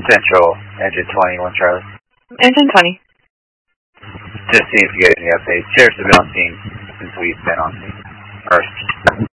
Central, engine 21, Charlie. Engine 20. Just seeing if you get any updates. Sheriffs have been on scene since we've been on scene.